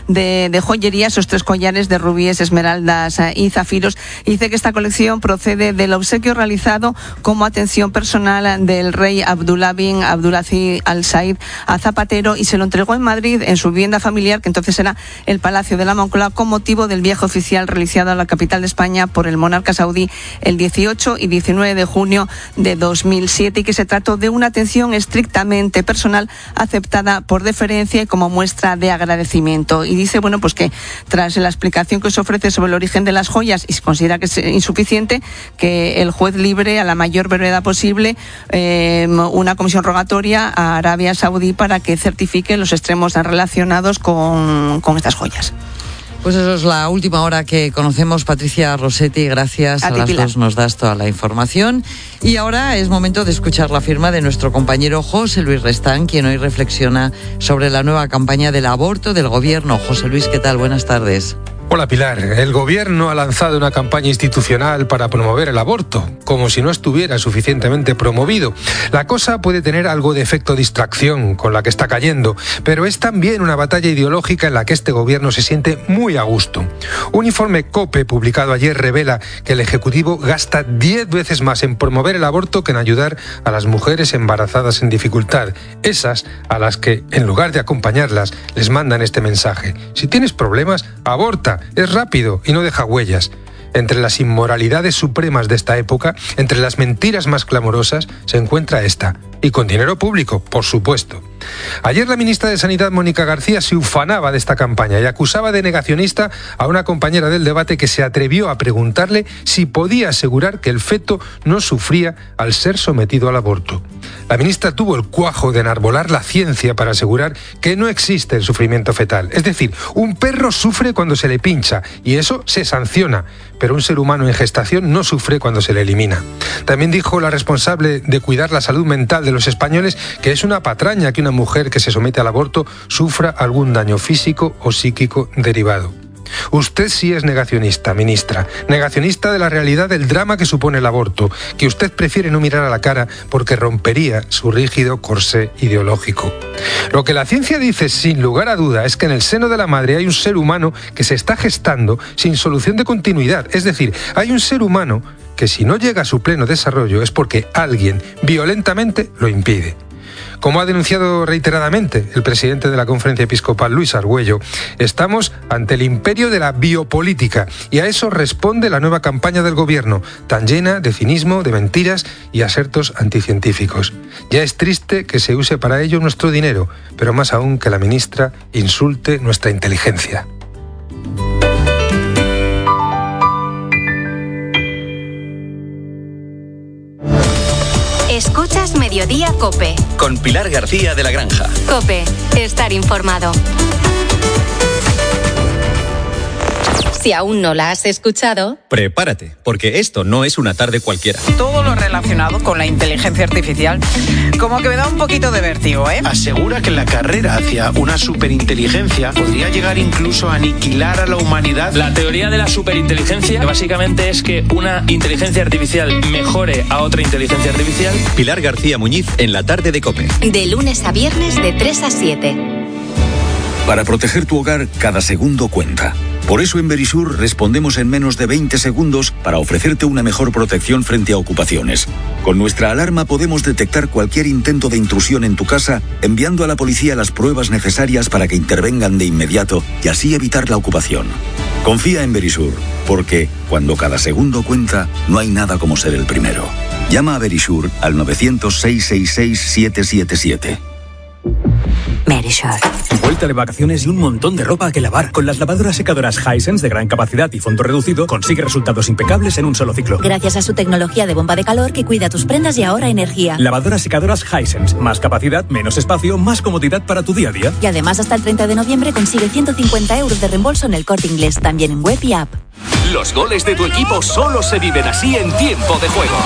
de joyería, esos 3 collares de rubíes, esmeraldas y zafiros. Y dice que esta colección procede del obsequio realizado como atención personal del rey Abdullah bin Abdulaziz Al Said a Zapatero, y se lo entregó en Madrid en su vivienda familiar, que entonces era el Palacio de la Moncloa, con motivo del viaje oficial realizado a la capital de España por el monarca saudí el 18 y 19 de junio de 2007, y que se trató de una atención estrictamente personal aceptada por deferencia y como muestra de agradecimiento. Y dice, bueno, pues que tras la explicación que se ofrece sobre el origen de las joyas, y se considera que es insuficiente, que el juez libre a la mayor brevedad posible una comisión rogatoria a Arabia Saudí para que certifique los extremos relacionados con estas joyas. Pues eso es la última hora que conocemos. Patricia Rossetti, gracias. A las dos nos das toda la información. Y ahora es momento de escuchar la firma de nuestro compañero José Luis Restán, quien hoy reflexiona sobre la nueva campaña del aborto del gobierno. José Luis, ¿qué tal? Buenas tardes. Hola Pilar, el gobierno ha lanzado una campaña institucional para promover el aborto, como si no estuviera suficientemente promovido. La cosa puede tener algo de efecto distracción con la que está cayendo, pero es también una batalla ideológica en la que este gobierno se siente muy a gusto. Un informe COPE publicado ayer revela que el Ejecutivo gasta 10 veces más en promover el aborto que en ayudar a las mujeres embarazadas en dificultad, esas a las que, en lugar de acompañarlas, les mandan este mensaje: si tienes problemas, aborta. Es rápido y no deja huellas. Entre las inmoralidades supremas de esta época, entre las mentiras más clamorosas, se encuentra esta. Y con dinero público, por supuesto. Ayer la ministra de Sanidad, Mónica García, se ufanaba de esta campaña y acusaba de negacionista a una compañera del debate que se atrevió a preguntarle si podía asegurar que el feto no sufría al ser sometido al aborto. La ministra tuvo el cuajo de enarbolar la ciencia para asegurar que no existe el sufrimiento fetal. Es decir, un perro sufre cuando se le pincha y eso se sanciona, pero un ser humano en gestación no sufre cuando se le elimina. También dijo la responsable de cuidar la salud mental de los españoles que es una patraña que una mujer que se somete al aborto sufra algún daño físico o psíquico derivado. Usted sí es negacionista, ministra, negacionista de la realidad del drama que supone el aborto, que usted prefiere no mirar a la cara porque rompería su rígido corsé ideológico. Lo que la ciencia dice sin lugar a duda es que en el seno de la madre hay un ser humano que se está gestando sin solución de continuidad, es decir, hay un ser humano que si no llega a su pleno desarrollo es porque alguien violentamente lo impide. Como ha denunciado reiteradamente el presidente de la Conferencia Episcopal, Luis Argüello, estamos ante el imperio de la biopolítica y a eso responde la nueva campaña del gobierno, tan llena de cinismo, de mentiras y asertos anticientíficos. Ya es triste que se use para ello nuestro dinero, pero más aún que la ministra insulte nuestra inteligencia. Escuchas Mediodía COPE. Con Pilar García de la Granja. COPE, estar informado. Si aún no la has escuchado, prepárate, porque esto no es una tarde cualquiera. Todo lo relacionado con la inteligencia artificial, como que me da un poquito de vértigo, ¿eh? Asegura que la carrera hacia una superinteligencia podría llegar incluso a aniquilar a la humanidad. La teoría de la superinteligencia básicamente es que una inteligencia artificial mejore a otra inteligencia artificial. Pilar García Muñiz en la tarde de COPE. De lunes a viernes de 3 a 7. Para proteger tu hogar, cada segundo cuenta. Por eso en Verisur respondemos en menos de 20 segundos para ofrecerte una mejor protección frente a ocupaciones. Con nuestra alarma podemos detectar cualquier intento de intrusión en tu casa, enviando a la policía las pruebas necesarias para que intervengan de inmediato y así evitar la ocupación. Confía en Verisur, porque cuando cada segundo cuenta, no hay nada como ser el primero. Llama a Verisur al 900-666-777. Verisur. Vuelta de vacaciones y un montón de ropa que lavar. Con las lavadoras secadoras Hisense de gran capacidad y fondo reducido, consigue resultados impecables en un solo ciclo. Gracias a su tecnología de bomba de calor que cuida tus prendas y ahorra energía. Lavadoras secadoras Hisense. Más capacidad, menos espacio, más comodidad para tu día a día. Y además hasta el 30 de noviembre consigue 150 euros de reembolso en el Corte Inglés, también en web y app. Los goles de tu equipo solo se viven así en tiempo de juego.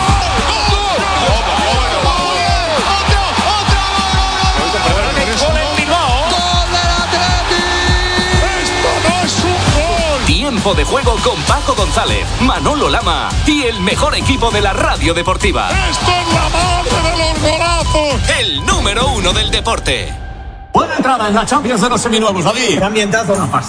Tiempo de juego con Paco González, Manolo Lama y el mejor equipo de la radio deportiva. ¡Esto es la madre de los golazos! El número 1 del deporte. Buena entrada en la Champions de los seminuevos, David. Qué ambientazo.